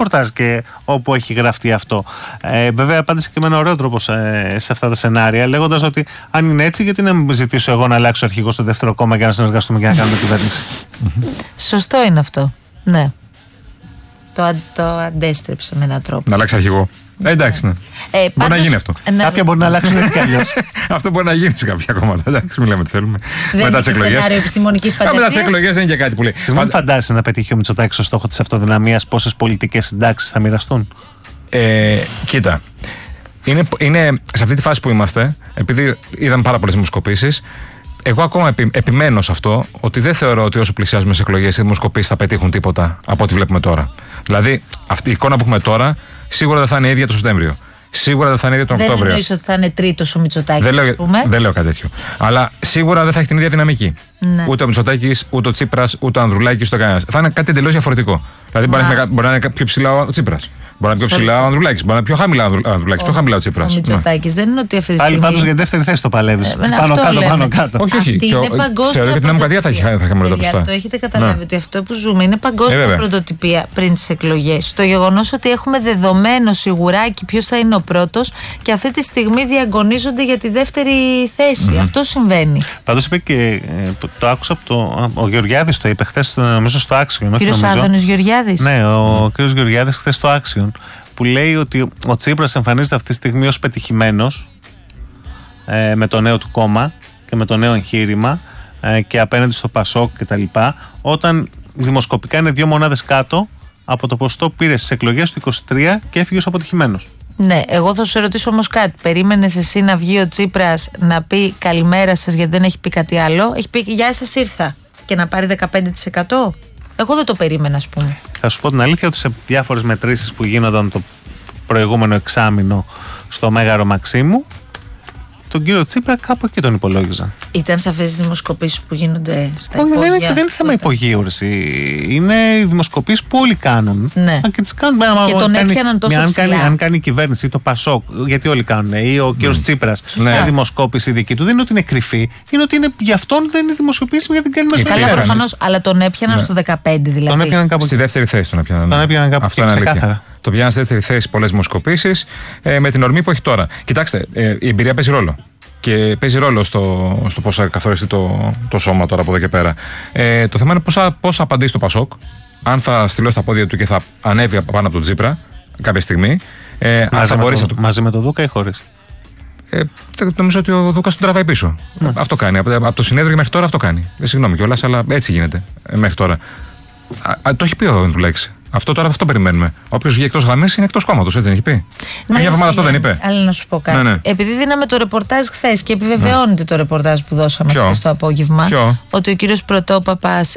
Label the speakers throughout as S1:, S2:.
S1: ρεπορτάζ και όπου έχει γραφτεί αυτό. Βέβαια, απάντησε και με ένα ωραίο τρόπο σε αυτά τα σενάρια, λέγοντας ότι αν είναι έτσι, γιατί να μην ζητήσω εγώ να αλλάξω αρχηγό στο δεύτερο κόμμα για να συνεργαστούμε και να κάνουμε κυβέρνηση.
S2: Σωστό είναι αυτό. Ναι. Το αντέστρεψε με έναν τρόπο.
S3: Να αλλάξει αρχηγό. Εντάξει, ναι. Μπορεί να γίνει αυτό.
S1: Κάποια μπορεί να αλλάξουν έτσι κι αλλιώς.
S3: Αυτό μπορεί να γίνει σε κάποια κόμματα. Εντάξει, μιλάμε τι θέλουμε.
S2: Μετά τις εκλογές. Σενάριο επιστημονικής φαντασίας.
S3: Μετά τις εκλογές δεν είναι και κάτι που λέει.
S1: Δεν φαντάζεσαι να πετύχει ο Μητσοτάκης στο στόχο της αυτοδυναμίας, πόσες πολιτικές συντάξεις θα μοιραστούν?
S3: Κοίτα. Είναι σε αυτή τη φάση που είμαστε, επειδή είδαμε πάρα πολλές δημοσκοπήσεις. Εγώ ακόμα επιμένω σε αυτό, ότι δεν θεωρώ ότι όσο πλησιάζουμε σε εκλογές οι δημοσκοπήσεις θα πετύχουν τίποτα από ό,τι βλέπουμε τώρα. Δηλαδή, αυτή η εικόνα που έχουμε τώρα σίγουρα δεν θα είναι ίδια το Σεπτέμβριο. Σίγουρα δεν θα είναι ίδια τον Οκτώβριο.
S2: Δεν εννοείς ότι θα είναι τρίτος ο Μητσοτάκης,
S3: δεν λέω κάτι τέτοιο. Αλλά σίγουρα δεν θα έχει την ίδια δυναμική. Ναι. Ούτε ο Μητσοτάκης, ούτε ο Τσίπρας, ούτε ο Ανδρουλάκης, ούτε κανένας. Θα είναι κάτι εντελώς διαφορετικό. Δηλαδή, μπορεί να είναι πιο ψηλά ο Τσίπρας. Μπορεί να είναι πιο ψηλά ο Ανδρουλάκης, μπορεί να είναι πιο χαμηλά ο Ανδρουλάκης, πιο χαμηλά ο Τσίπρας.
S2: Ο Μητσοτάκης δεν είναι ότι αυτή τη στιγμή.
S1: Πάλι πάντως για δεύτερη θέση το παλεύεις. Πάνω κάτω.
S3: Όχι. Θεωρώ ότι την Δημοκρατία θα έχει χαμηλότερα ποσοστά.
S2: Το έχετε καταλάβει ότι αυτό που ζούμε είναι παγκόσμια πρωτοτυπία πριν τις εκλογές. Το γεγονός ότι έχουμε δεδομένο σιγουράκι ποιος θα είναι ο πρώτος και αυτή τη στιγμή διαγωνίζονται για τη δεύτερη θέση. Αυτό συμβαίνει.
S1: Πάντως είπε και το άκουσα από ο Γεωργιάδης, το είπε χθες νομίζω στο Άξιον.
S2: Κύριος Άδωνης Γεωργιάδης.
S1: Ναι, ο κύριος Γεωργιάδης χθες στο Άξιον, που λέει ότι ο Τσίπρας εμφανίζεται αυτή τη στιγμή ως πετυχημένος με το νέο του κόμμα και με το νέο εγχείρημα και απέναντι στο Πασόκ και τα λοιπά, όταν δημοσκοπικά είναι 2 μονάδες κάτω από το ποσοστό που πήρε στις εκλογές του 23 και έφυγε ως αποτυχημένος.
S2: Ναι, εγώ θα σου ρωτήσω όμως κάτι. Περίμενες εσύ να βγει ο Τσίπρας να πει καλημέρα σας γιατί δεν έχει πει κάτι άλλο? Έχει πει γεια σας ήρθα και να πάρει 15%? Εγώ δεν το περίμενα, ας πούμε.
S1: Θα σου πω την αλήθεια ότι σε διάφορες μετρήσεις που γίνονταν το προηγούμενο εξάμηνο στο Μέγαρο Μαξίμου, τον κύριο Τσίπρα κάπου εκεί τον υπολόγιζα.
S2: Ήταν σε αυτές τις δημοσκοπήσεις που γίνονται στα υπόγεια?
S1: Δεν είναι θέμα υπογείωση. Είναι οι δημοσκοπήσεις που όλοι κάνουν.
S2: Ναι.
S1: Και τις κάνουν,
S2: και τον έπιαναν τόσο ψηλά.
S1: Αν κάνει η κυβέρνηση ή το Πασόκ, γιατί όλοι κάνουν, ή ο κύριος Τσίπρας, μια δημοσκόπηση δική του, δεν είναι ότι είναι κρυφή, είναι ότι είναι, για αυτόν δεν είναι δημοσκοπήσιμη γιατί δεν κάνει μεσολόγηση.
S2: Καλά, προφανώς, αλλά τον έπιαναν στο 15 δηλαδή.
S1: Τον έπιαναν κάπου
S3: στη δεύτερη θέση. Τον
S1: έπιαναν κάπου
S3: αυτό είναι αλήθεια. Το πιάνει στη δεύτερη θέση πολλές δημοσκοπήσεις με την ορμή που έχει τώρα. Κοιτάξτε, η εμπειρία παίζει ρόλο. Και παίζει ρόλο στο πώς θα καθοριστεί το σώμα τώρα από εδώ και πέρα. Το θέμα είναι πώς θα απαντήσει το Πασόκ, αν θα στυλώσει τα πόδια του και θα ανέβει πάνω από τον Τσίπρα κάποια στιγμή.
S1: Μαζί με τον Δούκα ή χωρίς?
S3: Νομίζω ότι ο Δούκας τον τραβάει πίσω. Αυτό κάνει. Από το συνέδριο μέχρι τώρα αυτό κάνει. Συγγνώμη κιόλας, αλλά έτσι γίνεται μέχρι τώρα. Το έχει πει ο Ανδρουλάκης. Αυτό περιμένουμε. Όποιος βγει εκτός γραμμής είναι εκτός κόμματος, έτσι δεν έχει πει? Μια εβδομάδα αυτό δεν είπε?
S2: Αλλά να σου πω κάτι. Ναι. Επειδή δίναμε το ρεπορτάζ χθες και επιβεβαιώνεται το ρεπορτάζ που δώσαμε χθες το απόγευμα, ότι ο κύριος Πρωτόπαπας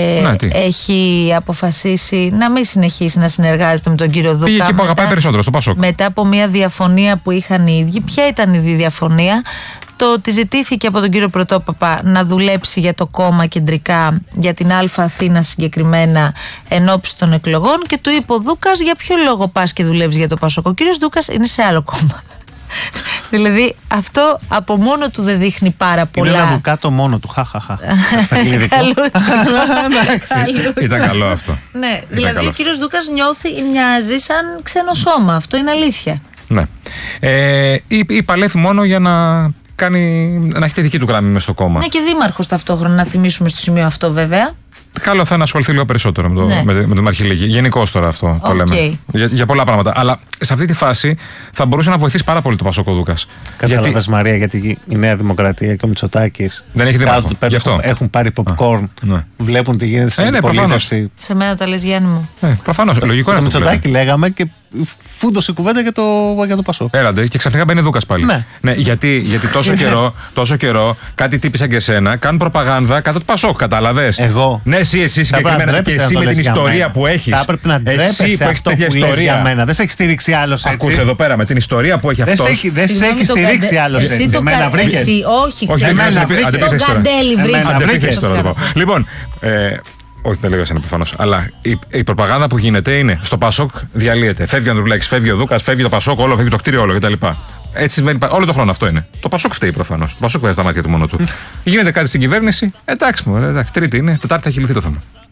S2: έχει αποφασίσει να μην συνεχίσει να συνεργάζεται με τον κύριο Δούκα.
S3: Πήγε εκεί που αγαπάει περισσότερο, στο Πασόκ.
S2: Μετά από μια διαφωνία που είχαν οι ίδιοι. Ποια ήταν η διαφωνία? Το ότι ζητήθηκε από τον κύριο Πρωτόπαπα να δουλέψει για το κόμμα κεντρικά, για την Αλφα Αθήνα συγκεκριμένα, ενόψει των εκλογών, και του είπε ο Δούκας για ποιο λόγο πας και δουλεύεις για το Πασόκ? Ο κύριος Δούκας είναι σε άλλο κόμμα. Δηλαδή αυτό από μόνο του δεν δείχνει πάρα πολλά.
S1: Είναι ένα Δουκάτο μόνο του. Χαχαχα.
S3: Ήταν καλό αυτό.
S2: Ναι, δηλαδή ο κύριος Δούκας μοιάζει σαν ξένο σώμα. Αυτό είναι αλήθεια.
S3: Ναι. Ή παλεύει μόνο για να έχει τη δική του γραμμή μες στο κόμμα.
S2: Ναι, και δήμαρχος ταυτόχρονα, να θυμίσουμε στο σημείο αυτό βέβαια.
S3: Καλό θα είναι να ασχοληθεί λίγο περισσότερο με τον Αρχιλέγη. Γενικώς τώρα αυτό το λέμε. Για πολλά πράγματα. Αλλά σε αυτή τη φάση θα μπορούσε να βοηθήσει πάρα πολύ το Πασόκ ο Δούκας.
S1: Κατάλαβες, Μαρία, γιατί η Νέα Δημοκρατία και ο Μητσοτάκης
S3: δεν έχει δήμαρχο.
S1: Έχουν πάρει popcorn. Βλέπουν τι γίνεται στην αντιπολίτευση.
S2: Σε μένα τα λες, Γιάννη μου.
S3: Προφανώς. Λογικό είναι αυτό.
S1: Το Μητσοτάκη λέγαμε και φούντωσε κουβέντα για το Πασόκ.
S3: Έλαντε, και ξαφνικά μπαίνει Δούκας πάλι. Ναι, γιατί τόσο καιρό κάτι τύποι σαν και εσένα κάνουν προπαγάνδα κατά του Πασόκ, κατάλαβες?
S1: Εγώ.
S3: Ναι, εσύ συγκεκριμένα και εσύ με την ιστορία που έχεις.
S1: Θα έπρεπε να ντρέπεσαι αυτό που λες για μένα. Δεν σε έχει στηρίξει άλλος έτσι.
S3: Ακούσε εδώ πέρα με την ιστορία που έχει αυτός.
S1: Δεν σε έχει στηρίξει άλλος έτσι. Εμένα βρήκες.
S2: Όχι, ξεμένα
S3: βρήκες. Λοιπόν, όχι, δεν λέω εσένα προφανώς. Αλλά η προπαγάνδα που γίνεται είναι στο Πασόκ διαλύεται. Φεύγει ο Ανδρουλάκης, φεύγει ο Δούκας, φεύγει το Πασόκ, όλο, φεύγει το κτίριο όλο κτλ. Έτσι συμβαίνει όλο τον χρόνο, αυτό είναι. Το Πασόκ φταίει προφανώς. Το Πασόκ βάζει τα μάτια του μόνο του. Γίνεται κάτι στην κυβέρνηση, εντάξει, Τρίτη είναι, Τετάρτη θα έχει λυθεί το θέμα.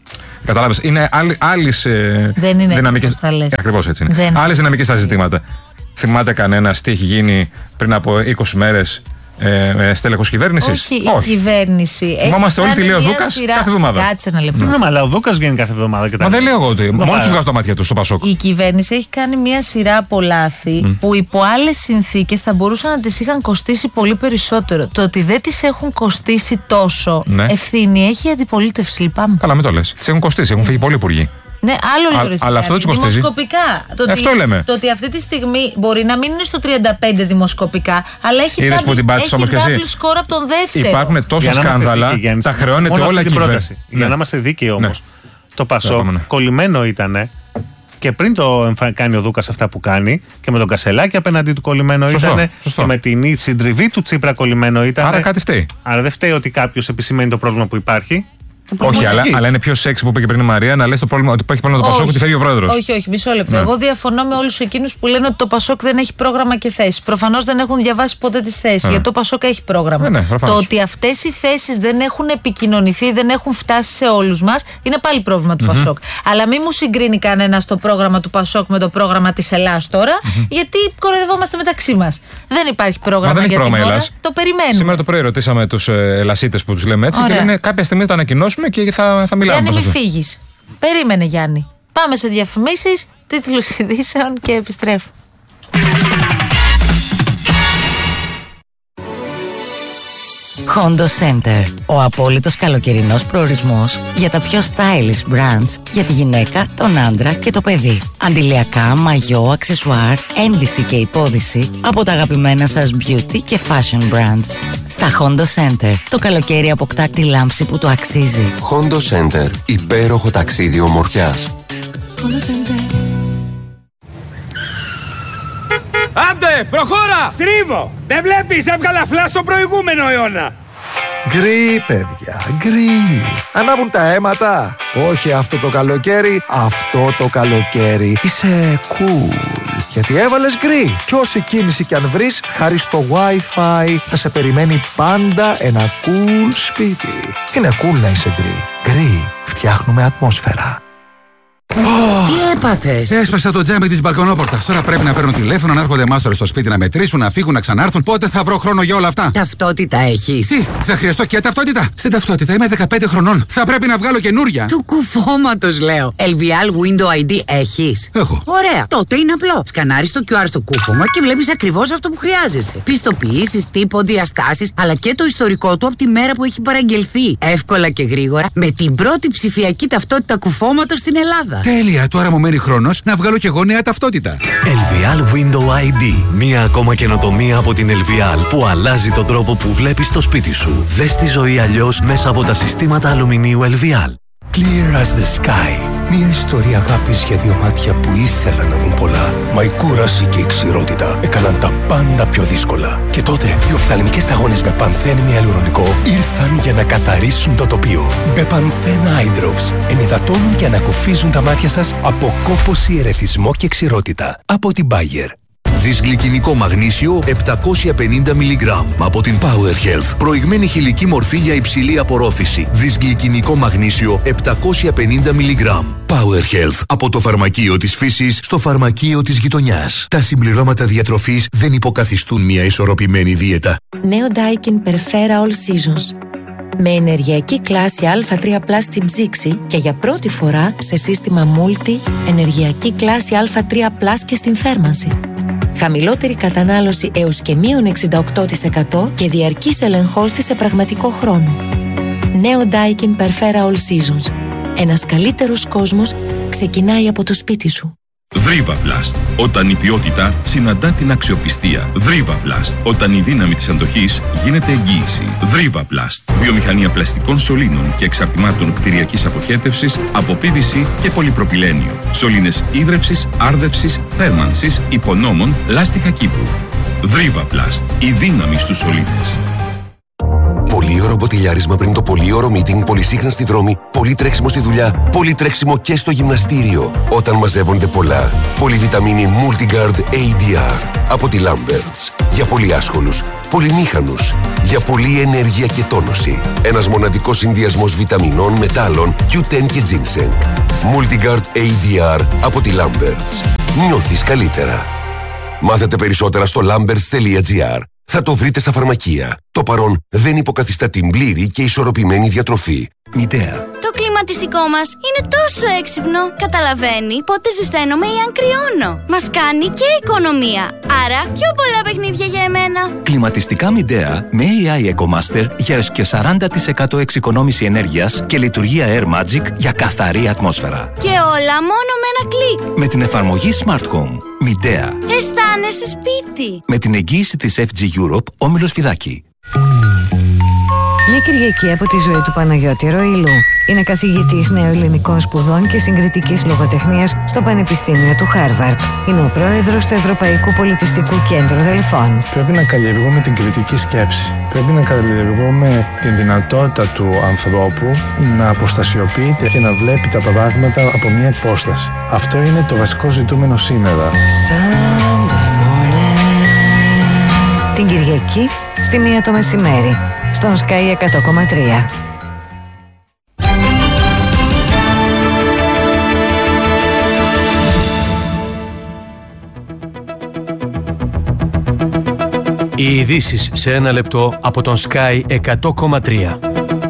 S3: Κατάλαβες, είναι άλλες
S2: δυναμικές.
S3: Ακριβώς έτσι είναι. Άλλες δυναμικές στα ζητήματα. Θυμάται κανένας τι έχει γίνει πριν από 20 μέρες στέλεχος κυβέρνησης?
S2: Όχι, η κυβέρνηση.
S3: Θυμόμαστε όλοι τι λέει ο Δούκας κάθε εβδομάδα.
S2: Κάτσε ένα λεπτό.
S1: Ναι, αλλά ο Δούκας βγαίνει κάθε εβδομάδα.
S3: Μα δεν λέω εγώ ότι. Μόνο του βγάζω τα μάτια του στο Πασόκ.
S2: Η κυβέρνηση έχει κάνει μια σειρά από λάθη που υπό άλλες συνθήκες θα μπορούσαν να τις είχαν κοστίσει πολύ περισσότερο. Το ότι δεν τις έχουν κοστίσει τόσο, ευθύνη έχει η αντιπολίτευση. Λυπάμαι.
S3: Καλά, μην το λες. Τις έχουν κοστίσει, έχουν φύγει πολλοί υπουργοί.
S2: Ναι, άλλο λέω.
S3: Αλλά αυτό τους κοστίζει.
S2: Δημοσκοπικά.
S3: Αυτό λέμε.
S2: Το ότι αυτή τη στιγμή μπορεί να μην είναι στο 35 δημοσκοπικά, αλλά έχει double score από τον δεύτερο.
S3: Υπάρχουν τόσα σκάνδαλα, τα χρεώνεται όλα η κυβέρνηση.
S1: Για να είμαστε δίκαιοι όμως, το Πασόκ κολλημένο ήταν και πριν το κάνει ο Δούκας αυτά που κάνει, και με τον Κασελάκη απέναντί του κολλημένο ήταν, και με την συντριβή του Τσίπρα κολλημένο ήταν.
S3: Άρα κάτι φταίει.
S1: Άρα δεν φταίει ότι κάποιος επισημαίνει το πρόβλημα που υπάρχει.
S3: Όχι, αλλά είναι πιο σεξ που είπε και πριν η Μαρία να λες το πρόβλημα, ότι υπάρχει πρόβλημα το Πασόκ, ότι φεύγει ο πρόεδρος.
S2: Όχι, μισό λεπτό. Εγώ διαφωνώ με όλους εκείνους που λένε ότι το Πασόκ δεν έχει πρόγραμμα και θέσεις. Προφανώς δεν έχουν διαβάσει ποτέ τις θέσεις. Γιατί το Πασόκ έχει πρόγραμμα. Το ότι αυτές οι θέσεις δεν έχουν επικοινωνηθεί, δεν έχουν φτάσει σε όλους μας, είναι πάλι πρόβλημα του Πασόκ. Αλλά μην μου συγκρίνει κανένα το πρόγραμμα του Πασόκ με το πρόγραμμα της Ελλάδας τώρα, γιατί κοροϊδευόμαστε μεταξύ μας. Δεν υπάρχει πρόγραμμα για την χώρα. Το περιμένουμε.
S3: Σήμερα το πρωί ρωτήσαμε τους Ελασίτες που τους λέμε έτσι και λένε κάποια στιγμή το ανακοινώσουμε και θα μιλάμε.
S2: Γιάννη, μη φύγεις. Περίμενε, Γιάννη. Πάμε σε διαφημίσεις, τίτλους ειδήσεων και επιστρέφω.
S4: Hondo Center. Ο απόλυτος καλοκαιρινός προορισμός για τα πιο stylish brands για τη γυναίκα, τον άντρα και το παιδί. Αντιλιακά, μαγιό, αξεσουάρ, ένδυση και υπόδυση από τα αγαπημένα σας beauty και fashion brands. Στα Hondo Center, το καλοκαίρι αποκτά τη λάμψη που το αξίζει.
S5: Hondo Center. Υπέροχο ταξίδι ομορφιάς.
S4: Hondo Center.
S6: Άντε, προχώρα! Στρίβω! Δεν βλέπεις, έβγαλα φλάς στον προηγούμενο αιώνα!
S7: Γκρι, παιδιά, γκρι. Ανάβουν τα αίματα. Όχι αυτό το καλοκαίρι, αυτό το καλοκαίρι. Είσαι cool. Γιατί έβαλες γκρι. Κι όση κίνηση κι αν βρεις, χάρη στο Wi-Fi θα σε περιμένει πάντα ένα cool σπίτι. Είναι cool να είσαι γκρι. Γκρι, φτιάχνουμε ατμόσφαιρα.
S8: Τι έπαθες?
S9: Έσπασα το τζάμι της μπαλκονόπορτας. Τώρα πρέπει να παίρνω τηλέφωνο, να έρχονται μάστορες στο σπίτι να μετρήσουν, να φύγουν, να ξανάρθουν. Πότε θα βρω χρόνο για όλα αυτά?
S8: Ταυτότητα έχεις?
S9: Τι, θα χρειαστώ και ταυτότητα? Στην ταυτότητα είμαι 15 χρονών. Θα πρέπει να βγάλω καινούρια.
S8: Του κουφώματος λέω. LVL Window ID έχεις?
S9: Έχω.
S8: Ωραία. Τότε είναι απλό. Σκανάρεις το QR στο κούφωμα και βλέπεις ακριβώς αυτό που χρειάζεσαι. Πιστοποιήσεις, τύπο, διαστάσεις, αλλά και το ιστορικό του από τη μέρα που έχει παραγγελθεί. Εύκολα και γρήγορα με την πρώτη ψηφιακή ταυτότητα κουφώματος στην Ελλάδα.
S9: Τέλεια, τώρα μου μένει χρόνος να βγάλω και εγώ νέα ταυτότητα.
S10: LVL Window ID. Μία ακόμα καινοτομία από την LVL που αλλάζει τον τρόπο που βλέπεις το σπίτι σου. Δες τη ζωή αλλιώς μέσα από τα συστήματα αλουμινίου LVL.
S7: Clear as the sky. Μια ιστορία αγάπης για δύο μάτια που ήθελαν να δουν πολλά. Μα η κούραση και η ξηρότητα έκαναν τα πάντα πιο δύσκολα. Και τότε οι οφθαλμικές σταγόνες με πανθένη ιαλουρονικό ήρθαν για να καθαρίσουν το τοπίο. Μπεπανθένα Eye Drops ενυδατώνουν και ανακουφίζουν τα μάτια σας από κόπωση, ερεθισμό και ξηρότητα. Από την Bayer.
S11: Δυσγλυκινικό μαγνήσιο 750 mg από την Power Health. Προηγμένη χηλική μορφή για υψηλή απορρόφηση. Δυσγλυκινικό μαγνήσιο 750 mg. Power Health. Από το φαρμακείο της φύσης στο φαρμακείο της γειτονιάς. Τα συμπληρώματα διατροφής δεν υποκαθιστούν μια ισορροπημένη δίαιτα.
S4: Νέο Daikin Perfera All Seasons. Με ενεργειακή κλάση Α3+ στην ψήξη και για πρώτη φορά σε σύστημα Multi ενεργειακή κλάση Α3+ και στην θέρμανση. Χαμηλότερη κατανάλωση έως και -68% και διαρκής ελεγχός της σε πραγματικό χρόνο. Νέο Daikin Perfera All Seasons. Ένας καλύτερος κόσμος ξεκινάει από το σπίτι σου.
S12: Δρίβαπλαστ. Όταν η ποιότητα συναντά την αξιοπιστία. Δρίβαπλαστ. Όταν η δύναμη της αντοχής γίνεται εγγύηση. Δρίβαπλαστ. Βιομηχανία πλαστικών σωλήνων και εξαρτημάτων κτηριακής αποχέτευσης από PVC και πολυπροπυλένιο. Σωλήνες ίδρευσης, άρδευσης, θέρμανσης, υπονόμων, λάστιχα κήπου. Δρίβαπλαστ. Η δύναμη στους σωλήνες.
S5: Πολύωρο μποτιλιάρισμα πριν το πολύωρο meeting, πολυσύχναστη δρόμη, Πολύ τρέξιμο στη δουλειά, πολύ τρέξιμο και στο γυμναστήριο. Όταν μαζεύονται πολλά. Πολυβιταμίνη Multigard ADR από τη Lamberts. Για πολύ άσχολους, πολυμήχανους. Για πολλή ενέργεια και τόνωση. Ένας μοναδικός συνδυασμός βιταμινών, μετάλλων, Q10 και ginseng. Multigard ADR από τη Lamberts. Νιώθεις καλύτερα. Μάθετε περισσότερα στο lamberts.gr. Θα το βρείτε στα φαρμακεία. Το παρόν δεν υποκαθιστά την πλήρη και ισορροπημένη διατροφή. Μητέα.
S13: Το κλιματιστικό μας είναι τόσο έξυπνο. Καταλαβαίνει πότε ζεσταίνομαι ή αν κρυώνω. Μας κάνει και οικονομία. Άρα πιο πολλά παιχνίδια για εμένα.
S14: Κλιματιστικά Midea με AI EcoMaster για έως και 40% εξοικονόμηση ενέργειας και λειτουργία Air Magic για καθαρή ατμόσφαιρα.
S13: Και όλα μόνο με ένα κλικ.
S14: Με την εφαρμογή Smart Home. Midea.
S13: Αισθάνεσαι σπίτι.
S14: Με την εγγύηση της FG Europe, Όμιλος Φιδάκη.
S15: Μια Κυριακή από τη ζωή του Παναγιώτη Ροήλου. Είναι καθηγητής νεοελληνικών σπουδών και συγκριτικής λογοτεχνίας στο Πανεπιστήμιο του Χάρβαρτ. Είναι ο πρόεδρος του Ευρωπαϊκού Πολιτιστικού Κέντρου Δελφών.
S16: Πρέπει να καλλιεργούμε την κριτική σκέψη. Πρέπει να καλλιεργούμε την δυνατότητα του ανθρώπου να αποστασιοποιείται και να βλέπει τα πράγματα από μια υπόσταση. Αυτό είναι το βασικό ζητούμενο σήμερα.
S15: Την Κυριακή στη 1 το μεσημέρι στον Sky 100,3.
S17: Οι ειδήσεις σε 1 λεπτό από τον Sky 100,3.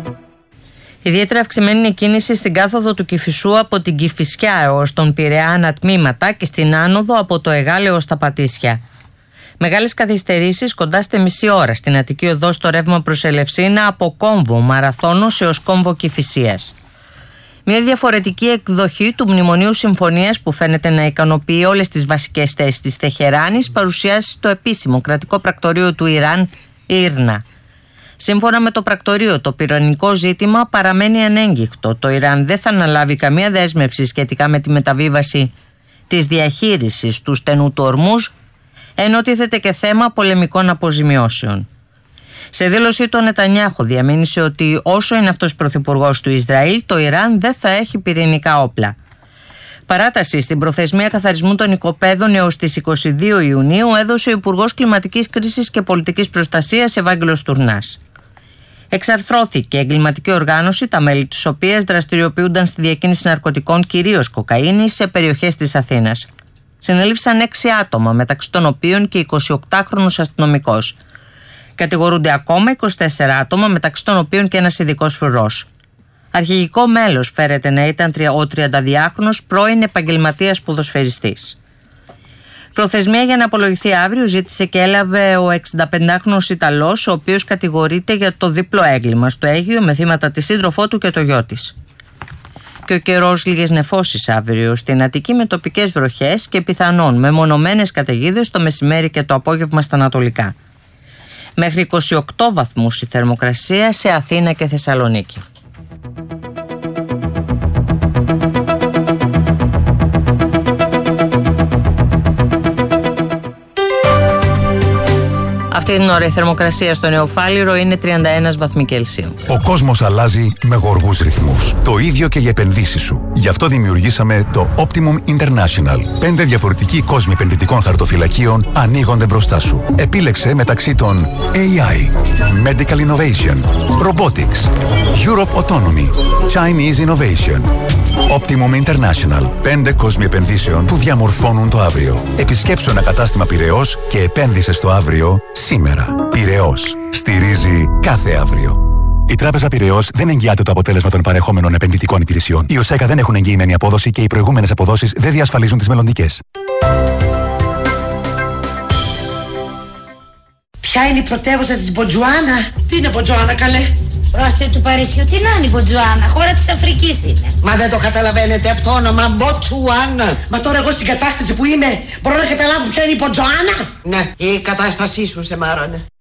S2: Ιδιαίτερα αυξημένη είναι η κίνηση στην κάθοδο του Κηφισού από την Κηφισιά έως τον Πειραιά ανατμήματα και στην άνοδο από το Εγάλεο έως τα Πατήσια. Μεγάλες καθυστερήσεις κοντά στη μισή ώρα στην Αττική Οδό στο ρεύμα προς Ελευσίνα από Κόμβο Μαραθώνος έως Κόμβο Κηφισίας. Μια διαφορετική εκδοχή του Μνημονίου Συμφωνίας που φαίνεται να ικανοποιεί όλες τις βασικές θέσεις της Τεχεράνης παρουσιάζει στο επίσημο κρατικό πρακτορείο του Ιράν, ΙΡΝΑ. Σύμφωνα με το πρακτορείο, το πυρηνικό ζήτημα παραμένει ανέγκυχτο. Το Ιράν δεν θα αναλάβει καμία δέσμευση σχετικά με τη μεταβίβαση της διαχείρισης του στενού του Ορμούζ, ενώ τίθεται και θέμα πολεμικών αποζημιώσεων. Σε δήλωσή του, ο Νετανιάχου διαμήνυσε ότι όσο είναι αυτός πρωθυπουργός του Ισραήλ, το Ιράν δεν θα έχει πυρηνικά όπλα. Παράταση στην προθεσμία καθαρισμού των οικοπαίδων έως τις 22 Ιουνίου έδωσε ο Υπουργός Κλιματικής Κρίσης και Πολιτικής Προστασίας Ευάγγελος Τουρνάς. Εξαρθρώθηκε εγκληματική οργάνωση, τα μέλη της οποίας δραστηριοποιούνταν στη διακίνηση ναρκωτικών, κυρίως κοκαίνης, σε περιοχές της Αθήνας. Συνελήφθησαν 6 άτομα, μεταξύ των οποίων και 28χρονος αστυνομικός. Κατηγορούνται ακόμα 24 άτομα, μεταξύ των οποίων και ένας ειδικός φρουρός. Αρχηγικό μέλος φέρεται να ήταν ο 32χρονος πρώην επαγγελματίας ποδοσφαιριστής. Προθεσμία για να απολογηθεί αύριο ζήτησε και έλαβε ο 65χρονος Ιταλός, ο οποίος κατηγορείται για το διπλό έγκλημα στο Αίγυο με θύματα τη σύντροφό του και το γιο της. Και ο καιρός, λίγες νεφώσεις αύριο στην Αττική με τοπικές βροχές και πιθανόν μεμονωμένες καταιγίδες το μεσημέρι και το απόγευμα στα ανατολικά. Μέχρι 28 βαθμούς η θερμοκρασία σε Αθήνα και Θεσσαλονίκη. Αυτή την ώρα η θερμοκρασία στο Νεοφάλιρο είναι 31 βαθμοί Κελσίου.
S18: Ο κόσμος αλλάζει με γοργούς ρυθμούς. Το ίδιο και οι επενδύσεις σου. Γι' αυτό δημιουργήσαμε το Optimum International. 5 διαφορετικοί κόσμοι επενδυτικών χαρτοφυλακίων ανοίγονται μπροστά σου. Επίλεξε μεταξύ των AI, Medical Innovation, Robotics, Europe Autonomy, Chinese Innovation. Optimum International. 5 κόσμοι επενδύσεων που διαμορφώνουν το αύριο. Επισκέψου ένα κατάστημα Πειραιώς και επένδυσε στο αύριο σήμερα. Πειραιώς. Στηρίζει κάθε αύριο. Η Τράπεζα Πειραιώς δεν εγγυάται το αποτέλεσμα των παρεχόμενων επενδυτικών υπηρεσιών. Οι ΟΣΕΚΑ δεν έχουν εγγυημένη απόδοση και οι προηγούμενες αποδόσεις δεν διασφαλίζουν τις μελλοντικές.
S19: Ποια είναι η πρωτεύουσα της Μποτζουάνα? Τι είναι Μποτζουάνα, καλέ?
S20: Πρόσθετη του Παρισιού, τι να είναι η Μποτζουάνα, χώρα της Αφρικής είναι.
S19: Μα δεν το καταλαβαίνετε από το όνομα Μποτζουάνα. Μα τώρα εγώ στην κατάσταση που είμαι μπορώ να καταλάβω ποια είναι η Μποτζουάνα? Ναι, η κατάστασή σου σε μάρωνε.